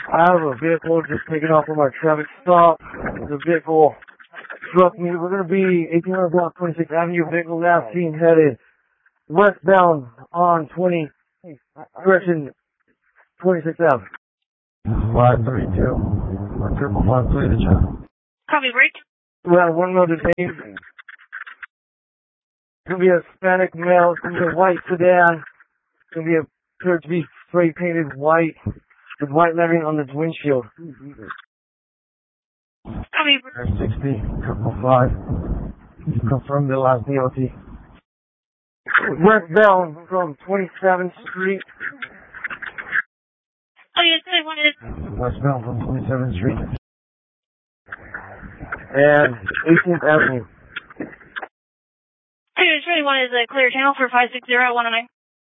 I have a vehicle just taking off from our traffic stop. The vehicle struck me. We're going to be 1800 block 26th Avenue. Vehicle last seen headed westbound on direction 26th Ave. 532. Triple 532. Copy, break. We have one more detained. It's going to be a Hispanic male. It's going to be a white sedan. It's going to be appeared to be spray painted white with white lettering on the windshield. Copy, break. 60. Triple 5. Confirm the last DOT. Westbound from 27th Street. Oh, yes, I wanted. Westbound from 27th Street. And 18th Avenue. I just really wanted the clear channel for 560-109.